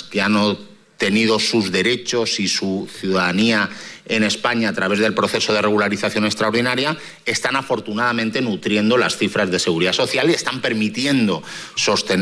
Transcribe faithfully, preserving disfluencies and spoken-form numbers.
que han obtenido sus derechos y su ciudadanía en España a través del proceso de regularización extraordinaria, están afortunadamente nutriendo las cifras de seguridad social y están permitiendo sostener